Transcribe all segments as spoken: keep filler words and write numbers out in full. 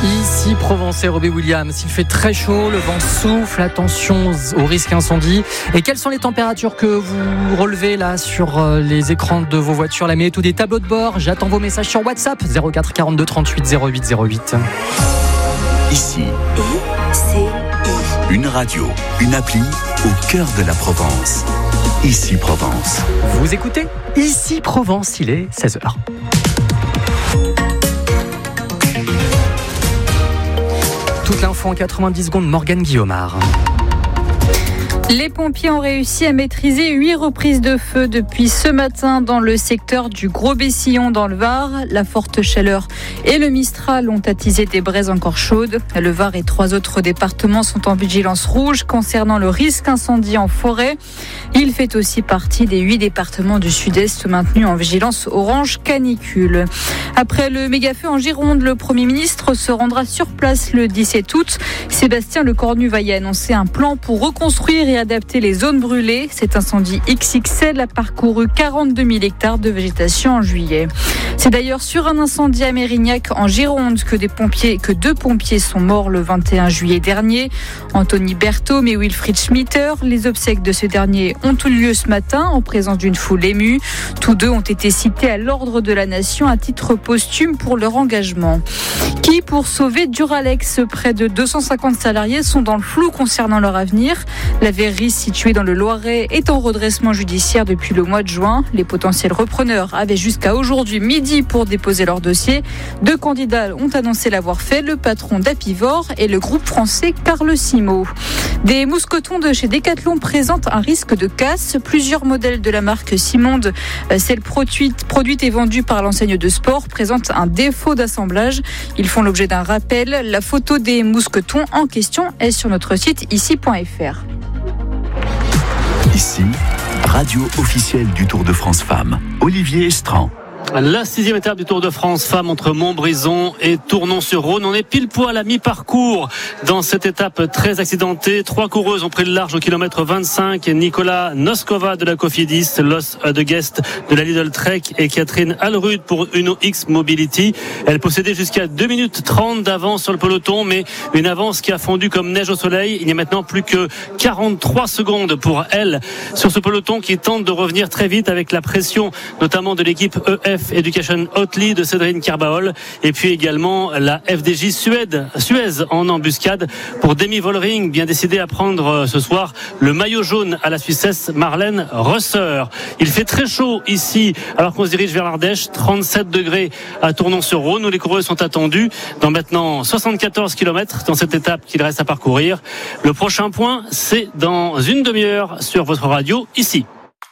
Ici Provence et Robbie Williams, il fait très chaud, le vent souffle, attention au risque incendie. Et quelles sont les températures que vous relevez là sur les écrans de vos voitures, la météo des tableaux de bord? J'attends vos messages sur WhatsApp zéro quatre quarante-deux trente-huit zéro huit zéro huit. Ici, une radio, une appli au cœur de la Provence. Ici Provence. Vous écoutez Ici Provence, il est seize heures. Toute l'info en quatre-vingt-dix secondes, Morgane Guillaumard. Les pompiers ont réussi à maîtriser huit reprises de feu depuis ce matin dans le secteur du Gros-Bessillon dans le Var. La forte chaleur et le Mistral ont attisé des braises encore chaudes. Le Var et trois autres départements sont en vigilance rouge concernant le risque incendie en forêt. Il fait aussi partie des huit départements du Sud-Est maintenus en vigilance orange canicule. Après le méga-feu en Gironde, le Premier ministre se rendra sur place le dix-sept août. Sébastien Lecornu va y annoncer un plan pour reconstruire et adapter les zones brûlées. Cet incendie X X L a parcouru quarante-deux mille hectares de végétation en juillet. C'est d'ailleurs sur un incendie à Mérignac en Gironde que des pompiers, que deux pompiers sont morts le vingt et un juillet dernier. Anthony Berthaume et Wilfried Schmitter. Les obsèques de ce dernier ont eu lieu ce matin en présence d'une foule émue. Tous deux ont été cités à l'ordre de la nation à titre posthume pour leur engagement. Qui, pour sauver Duralex, près de deux cent cinquante salariés sont dans le flou concernant leur avenir. La verrerie située dans le Loiret est en redressement judiciaire depuis le mois de juin. Les potentiels repreneurs avaient jusqu'à aujourd'hui midi pour déposer leur dossier. Deux candidats ont annoncé l'avoir fait, le patron d'Apivor et le groupe français Carlesimo. Des mousquetons de chez Decathlon présentent un risque de casse. Plusieurs modèles de la marque Simonde, celle produite, produite et vendue par l'enseigne de sport, présentent un défaut d'assemblage. Ils font l'objet d'un rappel. La photo des mousquetons en question est sur notre site ici point f r. Ici, radio officielle du Tour de France Femmes. Olivier Estran. La sixième étape du Tour de France Femmes entre Montbrison et Tournon-sur-Rhône. On est pile poil à mi-parcours dans cette étape très accidentée. Trois coureuses ont pris le large au kilomètre vingt-cinq. Nicolas Noskova de la Cofidis, Los de Guest de la Lidl Trek et Catherine Alrud pour Uno X Mobility. Elle possédait jusqu'à deux minutes trente d'avance sur le peloton, mais une avance qui a fondu comme neige au soleil. Il n'y a maintenant plus que quarante-trois secondes pour elle sur ce peloton qui tente de revenir très vite avec la pression notamment de l'équipe E F Education Hotly de Cédrine Carbaol et puis également la F D J Suède, Suez en embuscade pour Demi Vollering, bien décidé à prendre ce soir le maillot jaune à la Suissesse Marlène Rösser. Il fait très chaud ici alors qu'on se dirige vers l'Ardèche, trente-sept degrés à Tournon-sur-Rhône où les coureuses sont attendues dans maintenant soixante-quatorze kilomètres dans cette étape qu'il reste à parcourir. Le prochain point, c'est dans une demi-heure sur votre radio ici.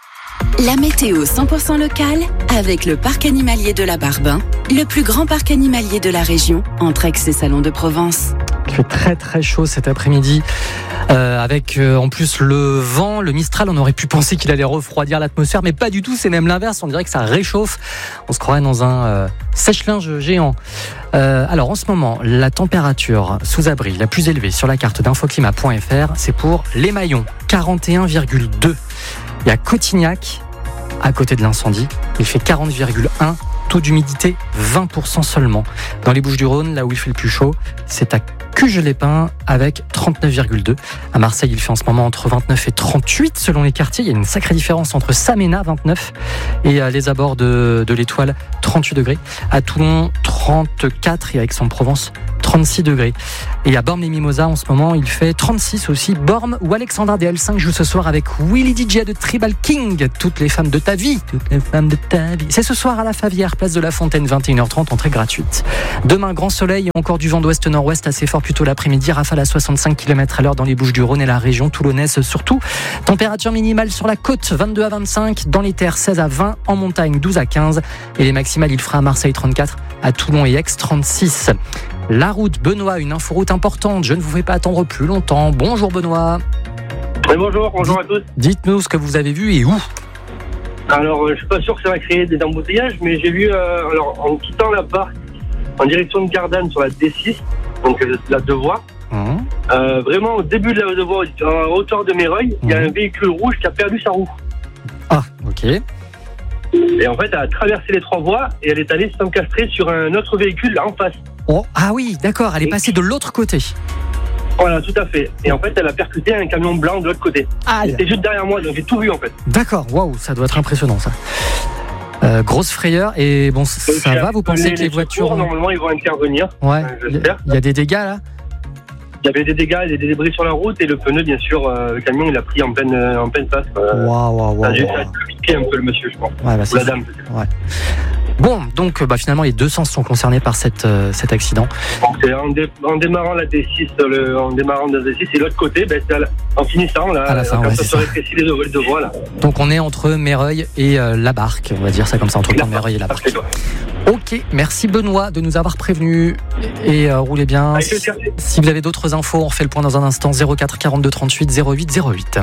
La météo cent pour cent locale avec le parc animalier de la Barbin, le plus grand parc animalier de la région, entre Aix et Salon de Provence. Il fait très très chaud cet après-midi euh, avec euh, en plus le vent, le Mistral. On aurait pu penser qu'il allait refroidir l'atmosphère, mais pas du tout, c'est même l'inverse. On dirait que ça réchauffe. On se croirait dans un euh, sèche-linge géant. Euh, alors en ce moment, la température sous abri la plus élevée sur la carte d'infoclimat point f r, c'est pour les Maillons, quarante et un virgule deux. Il y a Cotignac, à côté de l'incendie, il fait quarante virgule un, taux d'humidité vingt pour cent seulement. Dans les Bouches-du-Rhône, là où il fait le plus chaud, c'est à Cuges-les-Pins avec trente-neuf virgule deux. À Marseille, il fait en ce moment entre vingt-neuf et trente-huit selon les quartiers. Il y a une sacrée différence entre Saména, vingt-neuf, et les abords de, de l'Étoile, trente-huit degrés. À Toulon, trente-quatre, et à Aix-en-Provence, trente-six degrés. Et à Bormes-les-Mimosas, en ce moment, il fait trente-six aussi. Bormes ou Alexandra D L cinq joue ce soir avec Willy D J de Tribal King. Toutes les femmes de ta vie. Toutes les femmes de ta vie. C'est ce soir à la Favière, place de la Fontaine, vingt et une heures trente, entrée gratuite. Demain, grand soleil et encore du vent d'ouest-nord-ouest assez fort plutôt l'après-midi. Rafale à soixante-cinq kilomètres à l'heure dans les Bouches-du-Rhône et la région toulonnaise surtout. Température minimale sur la côte, vingt-deux à vingt-cinq. Dans les terres, seize à vingt. En montagne, douze à quinze. Et les maximales, il fera à Marseille, trente-quatre. À Toulon et Aix, trente-six. La route, Benoît, une inforoute importante. Je ne vous fais pas attendre plus longtemps. Bonjour Benoît. Oui, bonjour, bonjour à tous. Dites-nous ce que vous avez vu et où. Alors, euh, je suis pas sûr que ça va créer des embouteillages, mais j'ai vu, euh, alors, en quittant la barque en direction de Gardanne sur la D six, donc euh, la deux voies, mmh. euh, vraiment au début de la deux voies, à hauteur de Méreuil, il mmh. y a un véhicule rouge qui a perdu sa roue. Ah, ok. Et en fait, elle a traversé les trois voies et elle est allée s'encastrer sur un autre véhicule en face. Oh, ah oui, d'accord, elle est passée de l'autre côté. Voilà, tout à fait. Et en fait, elle a percuté un camion blanc de l'autre côté. Ah, c'était juste derrière moi, donc j'ai tout vu en fait. D'accord, waouh, ça doit être impressionnant ça. Euh, grosse frayeur, et bon, ça, ça va, vous pensez les, que les, les voitures... Secours, normalement, ils vont intervenir. Ouais, euh, j'espère. Il y a des dégâts là? Il y avait des dégâts, des débris sur la route, et le pneu, bien sûr, euh, le camion, il a pris en pleine, en pleine face. Waouh, waouh, waouh. J'ai piqué un peu le monsieur, je pense. Ouais, bah, Ou la dame, peut-être. Ouais. Bon, donc bah, finalement, les deux sens sont concernés par cette, euh, cet accident. C'est en, dé, en démarrant la D six, le, en démarrant la D six, et l'autre côté, ben, c'est à la, en finissant, là, à la fin, quand ouais, ça se rétrécit les deux voies, là. Donc on est entre Méreuil et euh, la Barque, on va dire ça comme ça, entre le Méreuil et la Barque. Ok, merci Benoît de nous avoir prévenus et euh, roulez bien. Si, si vous avez d'autres infos, on refait le point dans un instant. Zéro quatre quarante-deux trente-huit zéro huit zéro huit.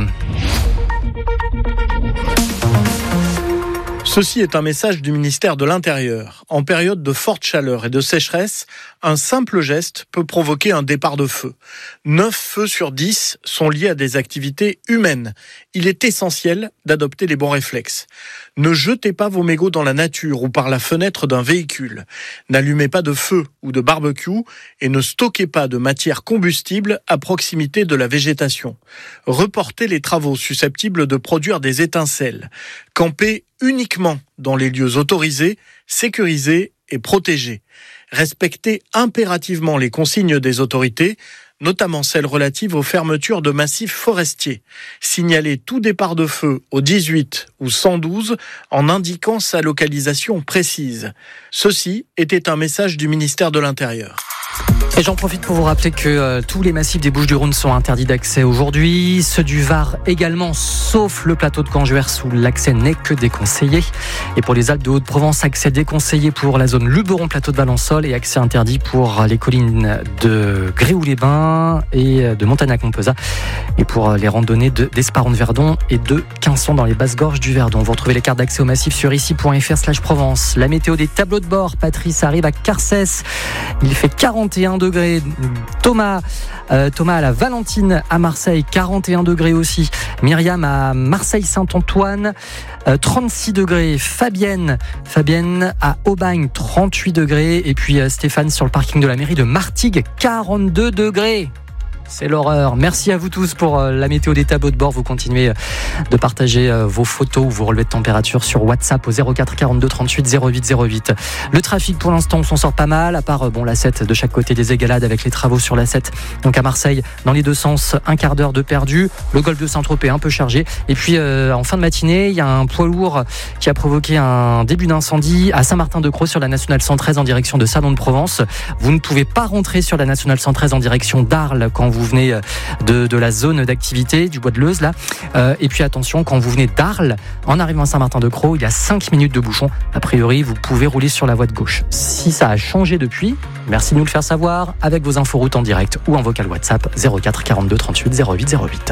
Ceci est un message du ministère de l'Intérieur. En période de forte chaleur et de sécheresse, un simple geste peut provoquer un départ de feu. neuf feux sur dix sont liés à des activités humaines. Il est essentiel d'adopter les bons réflexes. Ne jetez pas vos mégots dans la nature ou par la fenêtre d'un véhicule. N'allumez pas de feu ou de barbecue et ne stockez pas de matière combustible à proximité de la végétation. Reportez les travaux susceptibles de produire des étincelles. Campez uniquement dans les lieux autorisés, sécurisés et protégés. Respectez impérativement les consignes des autorités, notamment celles relatives aux fermetures de massifs forestiers. Signalez tout départ de feu au dix-huit ou cent douze en indiquant sa localisation précise. Ceci était un message du ministère de l'Intérieur. Et j'en profite pour vous rappeler que euh, tous les massifs des Bouches-du-Rhône sont interdits d'accès aujourd'hui, ceux du Var également, sauf le plateau de Canjuers où l'accès n'est que déconseillé. Et pour les Alpes de Haute-Provence, accès déconseillé pour la zone Luberon, plateau de Valençol, et accès interdit pour les collines de Gréoux-les-Bains et de Montagnat-Compezat, et pour les randonnées de, d'Esparon-de-Verdon et de Quinson dans les basses gorges du Verdon. Vous retrouvez les cartes d'accès au massif sur ici point f r slash Provence. La météo des tableaux de bord, Patrice arrive à Carcès, il fait quarante et un degrés. Thomas, euh, Thomas à la Valentine à Marseille, quarante et un degrés aussi. Myriam à Marseille-Saint-Antoine, euh, trente-six degrés. Fabienne, Fabienne à Aubagne, trente-huit degrés. Et puis euh, Stéphane sur le parking de la mairie de Martigues, quarante-deux degrés. C'est l'horreur. Merci à vous tous pour la météo des tableaux de bord. Vous continuez de partager vos photos ou vos relevés de température sur WhatsApp au zéro quatre quarante-deux trente-huit zéro huit zéro huit. Le trafic, pour l'instant, on s'en sort pas mal, à part bon, l'A sept de chaque côté des Égalades avec les travaux sur l'A sept. Donc à Marseille, dans les deux sens, un quart d'heure de perdu. Le golfe de Saint-Tropez un peu chargé. Et puis euh, en fin de matinée, il y a un poids lourd qui a provoqué un début d'incendie à Saint-Martin-de-Creux sur la nationale cent treize en direction de Salon de Provence. Vous ne pouvez pas rentrer sur la nationale cent treize en direction d'Arles quand vous vous venez de, de la zone d'activité du bois de Leuze là. Euh, et puis attention, quand vous venez d'Arles, en arrivant à Saint-Martin-de-Creux, il y a cinq minutes de bouchon. A priori, vous pouvez rouler sur la voie de gauche. Si ça a changé depuis, merci de nous le faire savoir avec vos inforoutes en direct ou en vocal WhatsApp zéro quatre quarante-deux trente-huit zéro huit zéro huit.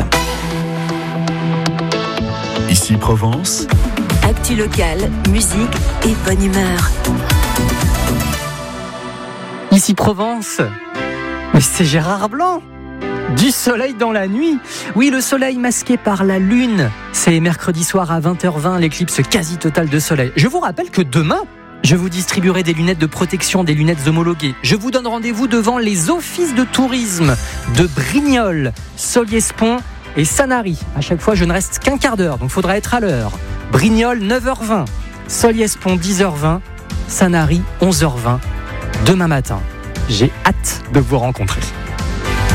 Ici Provence. Actu locale, musique et bonne humeur. Ici Provence. Mais c'est Gérard Blanc. Du soleil dans la nuit. Oui, le soleil masqué par la lune. C'est mercredi soir à vingt heures vingt, l'éclipse quasi totale de soleil. Je vous rappelle que demain, je vous distribuerai des lunettes de protection, des lunettes homologuées. Je vous donne rendez-vous devant les offices de tourisme de Brignoles, Solliès-Pont et Sanary. À chaque fois, je ne reste qu'un quart d'heure, donc il faudra être à l'heure. Brignoles, neuf heures vingt. Solliès-Pont, dix heures vingt. Sanary, onze heures vingt. Demain matin. J'ai hâte de vous rencontrer.